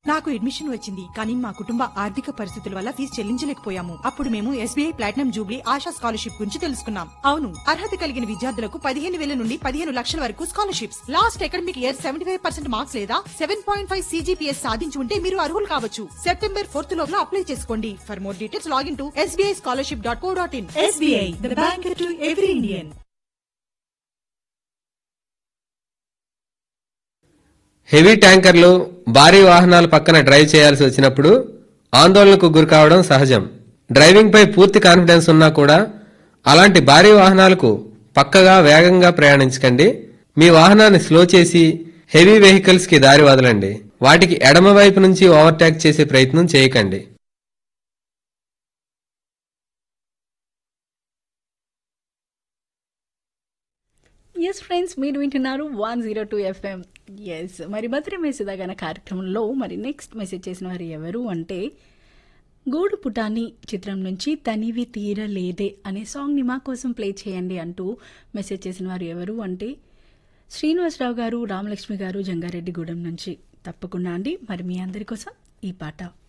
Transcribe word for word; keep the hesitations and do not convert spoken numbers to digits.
నాకు అడ్మిషన్ వచ్చింది, కానీ మా కుటుంబ ఆర్థిక పరిస్థితుల వల్ల ఫీజు చెల్లించలేకపోయాము. అప్పుడు మేము SBI platinum Jubilee ASHA scholarship గురించి తెలుసుకున్నాం. అవును, అర్హత కలిగిన విద్యార్థులకు పదిహేను వేల నుండి పదిహేను లక్షల వరకు scholarships. Last academic year seventy five percent marks లేదా సెవెన్ పాయింట్ ఫైవ్ సీజీపీఎస్ సాధించి ఉంటే మీరు అర్హులు కావచ్చు. సెప్టెంబర్ ఫోర్త్ లోపల అప్లై చేసుకోండి. For more details login to SBI scholarship dot co dot in. SBI, the bank to every Indian. Heavy ట్యాంకర్లు, భారీ వాహనాల పక్కన డ్రైవ్ చేయాల్సి వచ్చినప్పుడు ఆందోళనకు గురికావడం సహజం. డ్రైవింగ్ పై పూర్తి కాన్ఫిడెన్స్ ఉన్నా కూడా అలాంటి భారీ వాహనాలకు పక్కగా వేగంగా ప్రయాణించకండి. మీ వాహనాన్ని స్లో చేసి హెవీ వెహికల్స్ కి దారి వదలండి. వాటికి ఎడమ వైపు నుంచి ఓవర్టేక్ చేసే ప్రయత్నం చేయకండి. ఎస్ ఫ్రెండ్స్, మీరు వింటున్నారు one zero two FM. Yes, మరి బర్త్డే మెసేజ్ అనే కార్యక్రమంలో మరి నెక్స్ట్ మెసేజ్ చేసిన వారు ఎవరు అంటే, గూడు పుటాని చిత్రం నుంచి తనివి తీరలేదే అనే సాంగ్ని మా కోసం ప్లే చేయండి అంటూ మెసేజ్ చేసిన వారు ఎవరు అంటే శ్రీనివాసరావు గారు, రామలక్ష్మి గారు, జంగారెడ్డిగూడెం నుంచి. తప్పకుండా అండి, మరి మీ అందరి కోసం ఈ పాట.